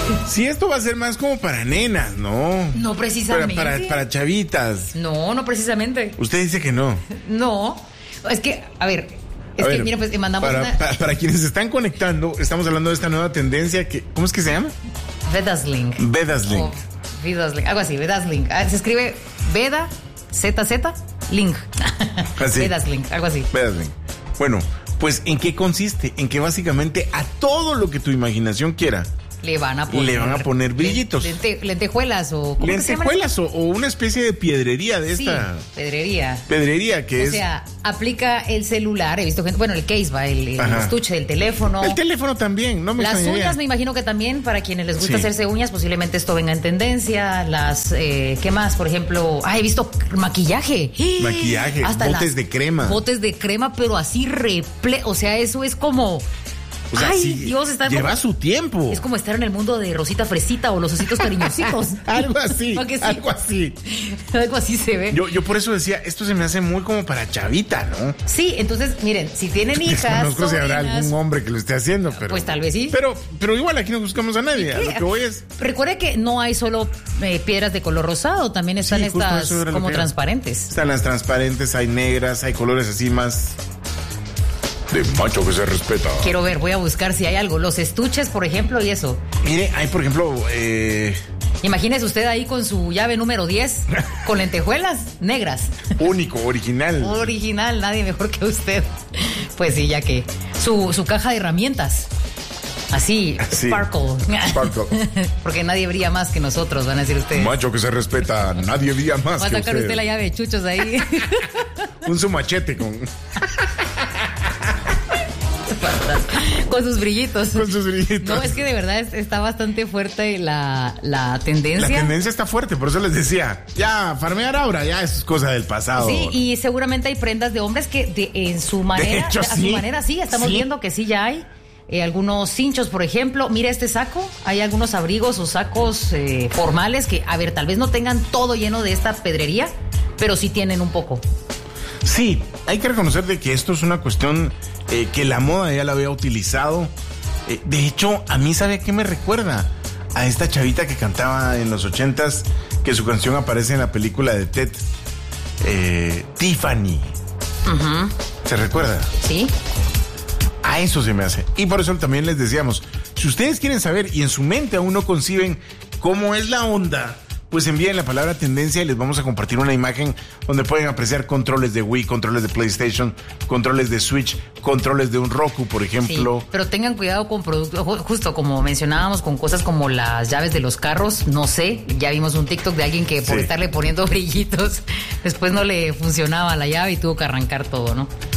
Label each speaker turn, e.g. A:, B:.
A: Sí, esto va a ser más como para nenas, ¿no?
B: No precisamente.
A: Para chavitas.
B: No precisamente.
A: Usted dice que no.
B: No. Es que, a ver, mira, pues mandamos
A: para quienes se están conectando, estamos hablando de esta nueva tendencia que, ¿cómo es que se llama?
B: Bedazzling.
A: Bedazzling.
B: Bedazzling, algo así, Bedazzling. Se escribe Beda, ZZ, Link.
A: Así.
B: Bedazzling, algo así.
A: Bedazzling. Bueno, pues ¿en qué consiste? En que básicamente a todo lo que tu imaginación quiera
B: le van a poner
A: brillitos.
B: Lentejuelas o... ¿cómo
A: lentejuelas o una especie de piedrería de esta.
B: Sí, pedrería.
A: Pedrería que es...
B: O sea, aplica el celular, he visto gente... Bueno, el case va, el estuche del teléfono.
A: El teléfono también, no me
B: Las
A: extrañaría.
B: uñas me imagino que también, para quienes les gusta hacerse uñas, posiblemente esto venga en tendencia. Las... ¿qué más? Por ejemplo... he visto maquillaje.
A: Maquillaje,
B: hasta
A: botes de crema.
B: Botes de crema, pero así o sea, eso es como...
A: O sea,
B: ay,
A: sí,
B: Dios, está
A: lleva
B: como,
A: su tiempo.
B: Es como estar en el mundo de Rosita Fresita o los ositos cariñositos.
A: Algo así,
B: sí.
A: algo así.
B: Algo así se ve.
A: Yo por eso decía, esto se me hace muy como para chavita, ¿no?
B: Sí, entonces, miren, si tienen hijas,
A: conozco si habrá algún hombre que lo esté haciendo, pero...
B: Pues tal vez sí.
A: Pero igual aquí no buscamos a nadie, a lo que voy es...
B: Recuerde que no hay solo piedras de color rosado, también están estas como transparentes.
A: Están las transparentes, hay negras, hay colores así más... de macho que se respeta.
B: Quiero ver, voy a buscar si hay algo. Los estuches, por ejemplo, y eso.
A: Mire, hay, por ejemplo...
B: imagínese usted ahí con su llave número 10, con lentejuelas negras.
A: Único, original.
B: Original, nadie mejor que usted. Pues sí, ya que... Su caja de herramientas. Así, sparkle. Porque nadie brilla más que nosotros, van a decir ustedes.
A: Macho que se respeta, nadie brilla más que usted.
B: Va a sacar usted la llave de chuchos ahí.
A: Un su machete con...
B: Con sus brillitos.
A: Con sus brillitos.
B: No, es que de verdad está bastante fuerte la tendencia.
A: La tendencia está fuerte, por eso les decía, ya, farmear ahora, ya es cosa del pasado.
B: Sí, y seguramente hay prendas de hombres que en su manera,
A: hecho,
B: su manera sí, estamos viendo que sí ya hay. Algunos cinchos, por ejemplo, mira este saco, hay algunos abrigos o sacos formales que, a ver, tal vez no tengan todo lleno de esta pedrería, pero sí tienen un poco.
A: Sí, hay que reconocer de que esto es una cuestión que la moda ya la había utilizado. De hecho, a mí, ¿sabe qué me recuerda? A esta chavita que cantaba en los 80s, que su canción aparece en la película de Ted, Tiffany.
B: Uh-huh.
A: ¿Se recuerda?
B: Sí.
A: A eso se me hace. Y por eso también les decíamos, si ustedes quieren saber y en su mente aún no conciben cómo es la onda, pues envíen la palabra tendencia y les vamos a compartir una imagen donde pueden apreciar controles de Wii, controles de PlayStation, controles de Switch, controles de un Roku, por ejemplo.
B: Sí, pero tengan cuidado con productos, justo como mencionábamos, con cosas como las llaves de los carros, no sé, ya vimos un TikTok de alguien que por estarle poniendo brillitos, después no le funcionaba la llave y tuvo que arrancar todo, ¿no?